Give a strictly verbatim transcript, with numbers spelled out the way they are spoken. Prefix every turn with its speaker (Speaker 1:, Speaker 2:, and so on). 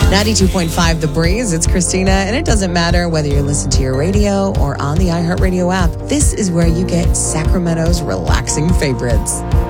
Speaker 1: ninety-two point five The Breeze. It's Christina, and it doesn't matter whether you're listening to your radio or on the iHeartRadio app. This is where you get Sacramento's relaxing favorites.